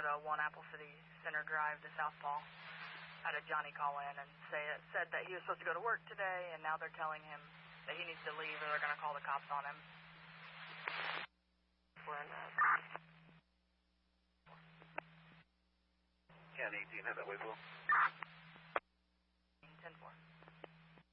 at a 1 Apple City Center Drive to Southpaw. Had a Johnny call in and said that he was supposed to go to work today, and now they're telling him that he needs to leave or they're going to call the cops on him. We're in Can 18 have that way, Will?